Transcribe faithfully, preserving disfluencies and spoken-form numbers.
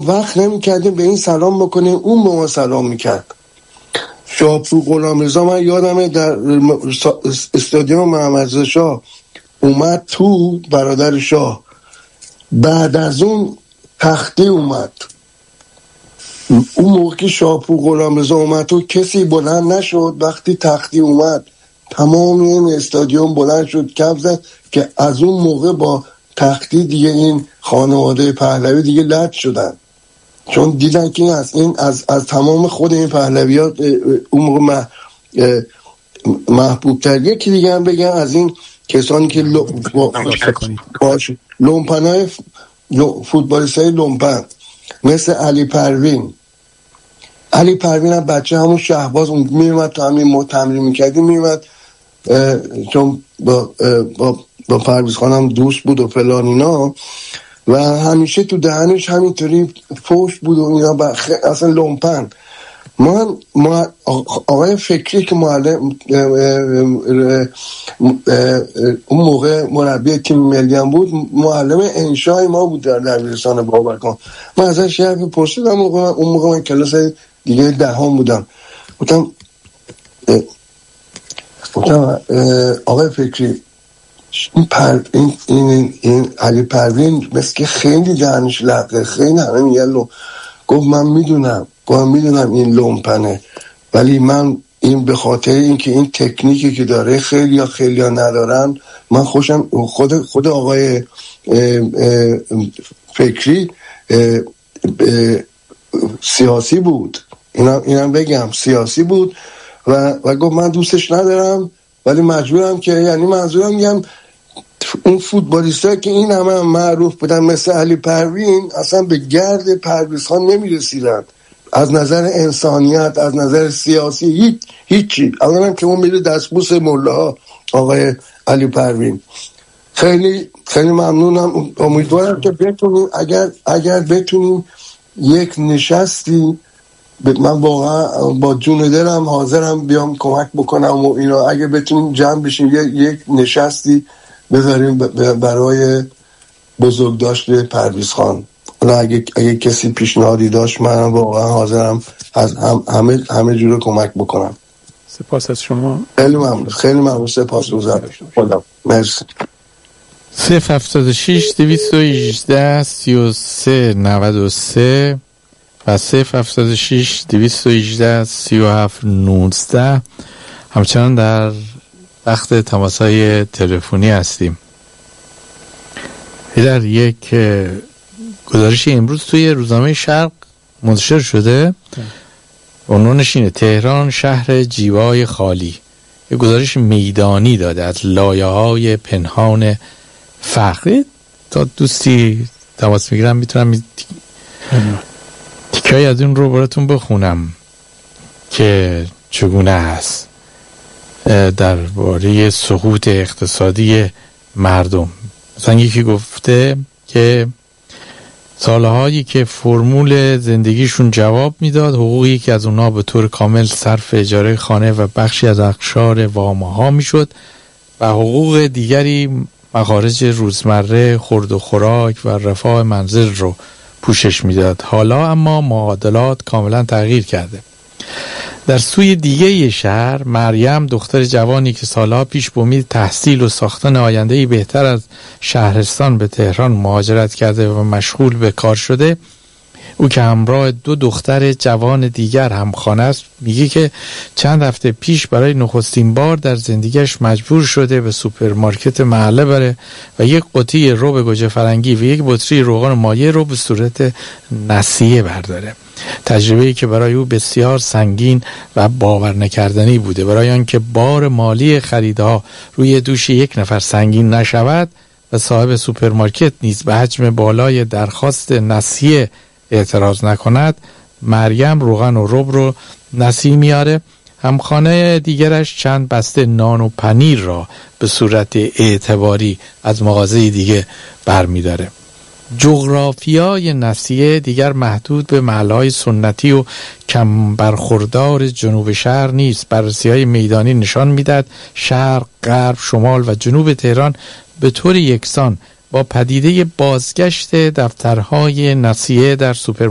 وقت نمیکردیم به این سلام بکنیم، اون به ما سلام میکرد. شاپور غلامرضا من یادمه در استادیوم محمدرضا شاه اومد تو، برادر شاه، بعد از اون تختی اومد. اون موقع که شاپور غلامرضا اومد تو کسی بلند نشد، وقتی تختی اومد تمام این استادیوم بلند شد کف زد که از اون موقع با تختی دیگه این خانواده پهلوی دیگه لد شدن، چون دیدن که از این از از تمام خود این پهلویات اون موقع محبوب تر. یکی دیگه هم بگم از این کسانی که باش لومپنای فوتبالیستای لومپن مثل علی پروین. علی پروین هم بچه همون شهباز اون میومد تو همین ما تمرین میکردیم، میومد چون با با با پرویز خانم دوست بود و فلان اینا، و همیشه تو دهنش همینطوری فوش بود و اینا. بخ... اصلا لومپن من ما آقای فکری که معلم اون موقع مربی تیم ملی هم بود، معلم انشای ما بود در دبیرستان بابکان. من ازش یه حرفی پرسیدم موقع اون موقع من کلاس دیگه دهم بودم، گفتم گفتم آقای فکری این پر این این این علی پروین مثل که خیلی دهنش لقه، خیلی همه میگن لو. گفت من میدونم گفتم میدونم این لومپنه، ولی من این به خاطر اینکه این تکنیکی که داره خیلی یا خیلی ها ندارن، من خوشم خود خود آقای اه اه فکری اه اه سیاسی بود، اینم اینم بگم سیاسی بود و و گفت من دوستش ندارم ولی مجبورم که، یعنی منظورم میگم اون فوتبالیستا که این همه هم معروف بودن مثل علی پروین اصلا به گرد پرویز خان نمیرسیدن از نظر انسانیت، از نظر سیاسی، هیچ هیچی. الانم که اون میره دستبوس ملاها آقای علی پروین. خیلی خیلی ممنونم، امیدوارم که بتونیم اگر اگر بتونیم یک نشستی، من واقعا با جون دلم حاضرم بیام کمک بکنم و اینا، اگه بتونیم جمع بشیم یک نشستی بذاریم برای بزرگداشت پرویز خان. اگه اگه کسی پیشنهادی داشت من واقعا حاضرم از هم همه همه جوره کمک بکنم. سپاس از شما. خیلی ممنون، خیلی ممنون، سپاسگزارم. خدا مرسی. صفر هفتاد و شش دویست و هجده سی و سه نود و سه و صفر هفتاد و شش دویست و هجده سی و هفت نوزده همچنان در وقت تماس‌های تلفنی هستیم. در یک گزارش امروز توی روزنامه شرق منتشر شده، عنوانش اینه تهران شهر جیوای خالی. یک گزارش میدانی داده از لایه‌های پنهان فقر. تا دوستی تماس میگیرم میتونم تیکایی از اون رو براتون بخونم که چگونه هست درباره سقوط اقتصادی مردم. مثلا یکی گفته که سالهایی که فرمول زندگیشون جواب میداد، حقوقی که از اونها به طور کامل صرف اجاره خانه و بخشی از اقشار وامه ها میشد و حقوق دیگری مخارج روزمره، خورد و خوراک و رفاه منزل رو پوشش میداد. حالا اما معادلات کاملا تغییر کرده. در سوی دیگه شهر، مریم دختر جوانی که سالها پیش به امید تحصیل و ساختن آینده‌ای بهتر از شهرستان به تهران مهاجرت کرده و مشغول به کار شده، او که همراه دو دختر جوان دیگر همخانه است، میگه که چند هفته پیش برای نخستین بار در زندگیش مجبور شده به سوپرمارکت محله بره و یک قوطی رب گوجه فرنگی و یک بطری روغن مایع رو به صورت نسیه برداره. تجربه‌ای که برای او بسیار سنگین و باور نکردنی بوده. برای آنکه بار مالی خریدها روی دوش یک نفر سنگین نشود و صاحب سوپرمارکت نیز به حجم بالای درخواست نسیه اعتراض نکند، مریم روغن و رب رو نسیه میاره. همخانه دیگرش چند بسته نان و پنیر را به صورت اعتباری از مغازه دیگه برمیداره. جغرافیای نسیه دیگر محدود به محله‌های سنتی و کم برخوردار جنوب شهر نیست. بررسی‌های میدانی نشان میدهد شرق، غرب، شمال و جنوب تهران به طور یکسان با پدیده بازگشت دفترهای نسیه در سوپر